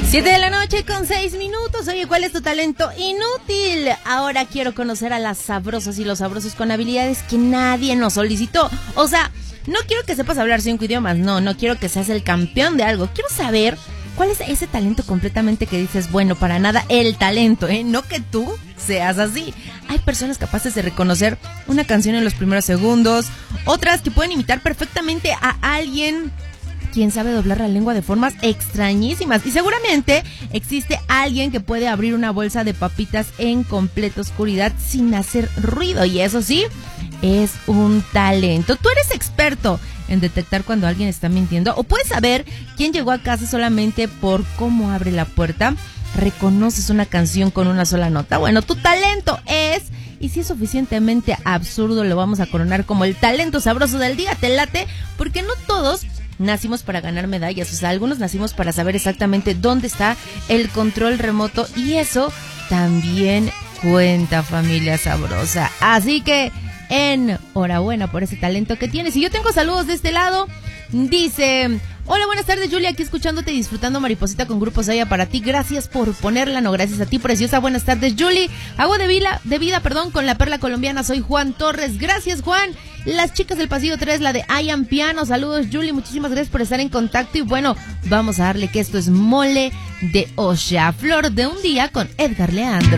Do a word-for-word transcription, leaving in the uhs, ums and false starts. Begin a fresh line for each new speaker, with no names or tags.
Siete de la noche con seis minutos. Oye, ¿cuál es tu talento inútil? Ahora quiero conocer a las sabrosas y los sabrosos con habilidades que nadie nos solicitó. O sea, no quiero que sepas hablar cinco idiomas, no, no quiero que seas el campeón de algo. Quiero saber cuál es ese talento completamente que dices, bueno, para nada el talento, ¿eh? No que tú seas así. Hay personas capaces de reconocer una canción en los primeros segundos, otras que pueden imitar perfectamente a alguien quien sabe doblar la lengua de formas extrañísimas. Y seguramente existe alguien que puede abrir una bolsa de papitas en completa oscuridad sin hacer ruido. Y eso sí, es un talento. Tú eres experto en detectar cuando alguien está mintiendo, o puedes saber quién llegó a casa solamente por cómo abre la puerta. ¿Reconoces una canción con una sola nota? Bueno, tu talento es, y si es suficientemente absurdo, lo vamos a coronar como el talento sabroso del día. ¿Te late? Porque no todos nacimos para ganar medallas, o sea, algunos nacimos para saber exactamente dónde está el control remoto, y eso también cuenta, familia sabrosa. Así que enhorabuena por ese talento que tienes. Y yo tengo saludos de este lado. Dice: hola, buenas tardes, Julia, aquí escuchándote y disfrutando Mariposita con Grupo Saya para ti. Gracias por ponerla, no, gracias a ti, preciosa. Buenas tardes, Julie. Agua de vida, de vida, perdón, con la perla colombiana. Soy Juan Torres. Gracias, Juan. Las chicas del pasillo tres, la de I Am Piano. Saludos, Julie, muchísimas gracias por estar en contacto. Y bueno, vamos a darle que esto es mole de olla. Flor de un día con Edgar Leandro.